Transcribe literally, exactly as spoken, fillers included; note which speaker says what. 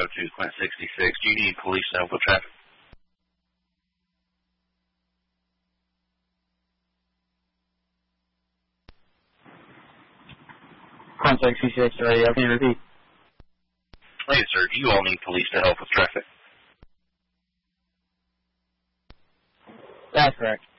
Speaker 1: two, Clint sixty-six. Do you need police to help with traffic?
Speaker 2: Clint sixty-six, radio. Can you repeat?
Speaker 1: Hey, sir, do you all need police to help with traffic?
Speaker 2: That's correct.